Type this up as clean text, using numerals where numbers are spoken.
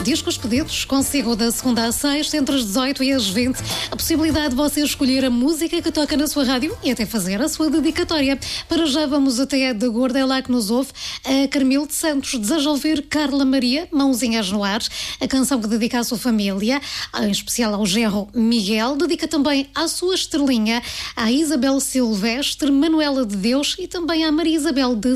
Discos Pedidos, consigo da segunda à sexta, entre as 18 e as 20, a possibilidade de você escolher a música que toca na sua rádio e até fazer a sua dedicatória. Para já vamos até de Gorda, é lá que nos ouve a Carmil de Santos. Deseja ouvir Carla Maria, Mãozinhas no Ar, a canção que dedica à sua família, em especial ao genro Miguel. Dedica também à sua estrelinha, à Isabel Silvestre, Manuela de Deus e também à Maria Isabel de